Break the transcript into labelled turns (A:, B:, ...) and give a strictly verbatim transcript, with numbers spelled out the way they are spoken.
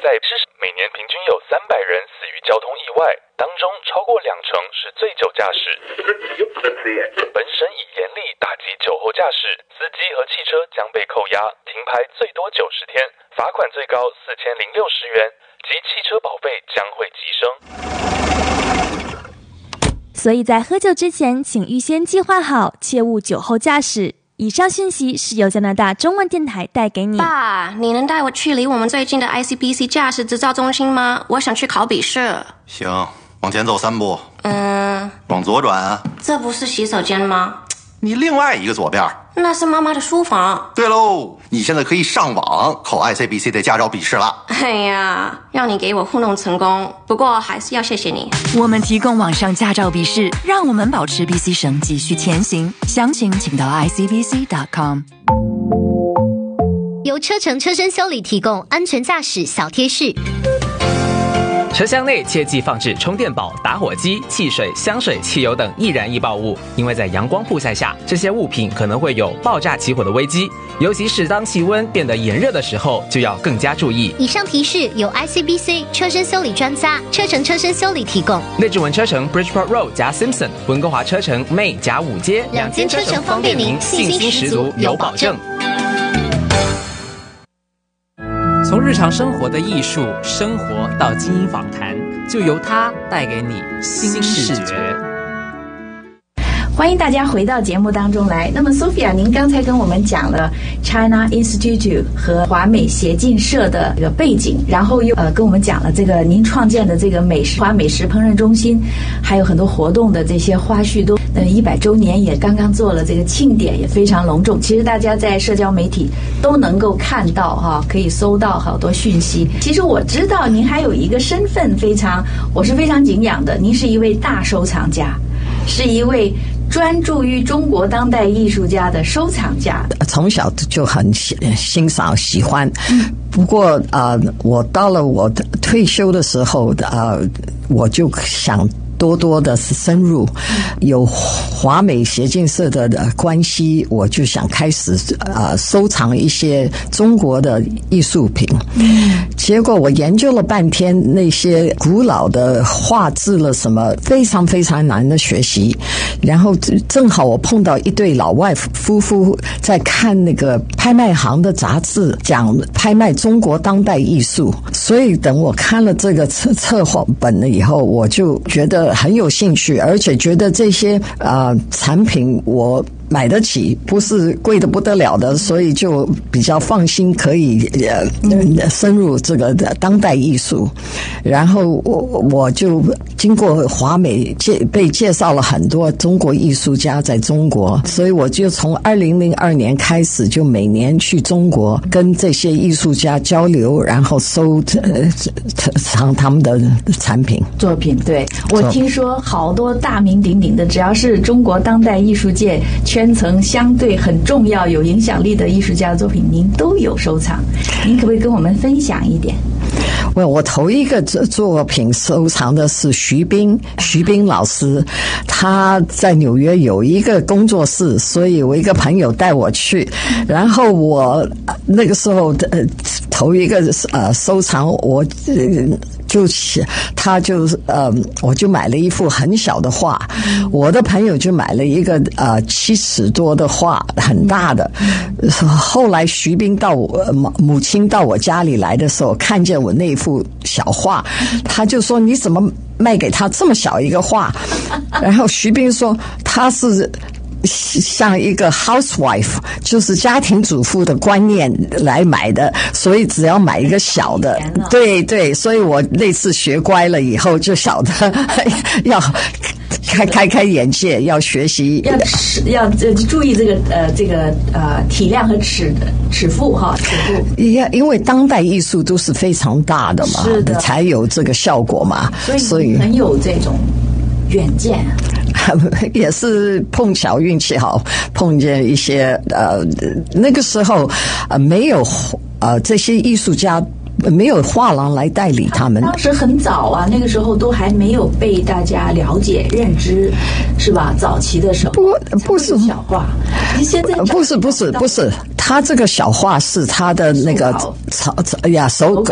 A: 在每年平均有三百人死于交通意外，当中超过两成是醉酒驾驶。本省已严厉打击酒后驾驶，司机和汽车将被扣押，停牌最多九十天，罚款最高四千零六十元，及汽车保费将会提升。
B: 所以在喝酒之前，请预先计划好，切勿酒后驾驶。以上讯息是由加拿大中文电台带给你。
C: 爸，你能带我去离我们最近的 I C B C 驾驶执照中心吗？我想去考笔试。
D: 行，往前走三步。
C: 嗯，
D: 往左转啊。
C: 这不是洗手间吗？
D: 你另外一个左边。
C: 那是妈妈的书房。
D: 对喽，你现在可以上网考 I C B C 的驾照笔试了。
C: 哎呀，让你给我糊弄成功，不过还是要谢谢你。
E: 我们提供网上驾照笔试，让我们保持 B C 省继续前行。详情请到 I C B C dot com。
F: 由车程车身修理提供安全驾驶小贴士。
G: 车厢内切忌放置充电宝、打火机、汽水、香水、汽油等易燃易爆物，因为在阳光曝晒下，这些物品可能会有爆炸起火的危机。尤其是当气温变得炎热的时候，就要更加注意。
F: 以上提示由 I C B C 车身修理专家车程车身修理提供。
G: 内置文车城 Bridgeport Road 加 Simpson， 温哥华车城 May 加五街，
F: 两间车程方便您，信心十足，有保证。
H: 从日常生活的艺术生活到精英访谈，就由它带给你新视觉。
I: 欢迎大家回到节目当中来。那么 Sophia， 您刚才跟我们讲了 China Institute 和华美协进社的这个背景，然后又呃跟我们讲了这个您创建的这个美食华美食烹饪中心，还有很多活动的这些花絮都呃一百周年也刚刚做了这个庆典，也非常隆重。其实大家在社交媒体都能够看到哈，可以搜到好多讯息。其实我知道您还有一个身份非常，我是非常敬仰的，您是一位大收藏家，是一位专注于中国当代艺术家的收藏家。
J: 从小就很欣赏喜欢，不过呃，我到了我退休的时候，呃，我就想多多的深入，有华美协进社的关系，我就想开始呃收藏一些中国的艺术品。结果我研究了半天，那些古老的画质了什么，非常非常难的学习。然后正好我碰到一对老外夫妇在看那个拍卖行的杂志，讲拍卖中国当代艺术，所以等我看了这个册册本了以后，我就觉得很有兴趣，而且觉得这些呃产品我买得起，不是贵得不得了的，所以就比较放心，可以呃深入这个当代艺术。然后我我就经过华美介被介绍了很多中国艺术家在中国，所以我就从二零零二年开始，就每年去中国跟这些艺术家交流，然后收呃藏他们的产品
I: 作品。对，我听说好多大名鼎鼎的，只要是中国当代艺术界圈层相对很重要、有影响力的艺术家的作品，您都有收藏。您可不可以跟我们分享一点？
J: 我我头一个作品收藏的是徐冰，徐冰老师，他在纽约有一个工作室，所以我一个朋友带我去，然后我那个时候呃头一个呃收藏我。呃就他就呃，我就买了一幅很小的画，我的朋友就买了一个呃七尺多的画，很大的。后来徐冰到我母亲到我家里来的时候，看见我那幅小画，他就说：“你怎么卖给他这么小一个画？”然后徐冰说：“他是。”像一个 housewife， 就是家庭主妇的观念来买的，所以只要买一个小的。对对，所以我那次学乖了以后，就晓得要开开开眼界，要学习，
I: 要尺要注意这个呃这个呃体量和尺尺幅哈尺幅。
J: 因因为当代艺术都是非常大的嘛，是的，才有这个效果嘛，
I: 所以很有这种远见。
J: 也是碰巧运气好，碰见一些呃那个时候呃没有呃这些艺术家没有画廊来代理他们。
I: 当时很早啊，那个时候都还没有被大家了解认知，是吧？早期的时候
J: 不不是
I: 小画，现在
J: 不是不是不是，他这个小画是他的那个草呀手